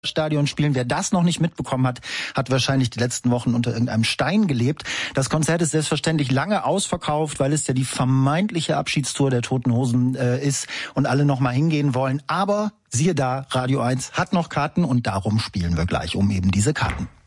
Stadion spielen. Wer das noch nicht mitbekommen hat, hat wahrscheinlich die letzten Wochen unter irgendeinem Stein gelebt. Das Konzert ist selbstverständlich lange ausverkauft, weil es ja die vermeintliche Abschiedstour der Toten Hosen ist und alle noch mal hingehen wollen. Aber siehe da, Radio 1 hat noch Karten und darum spielen wir gleich um eben diese Karten.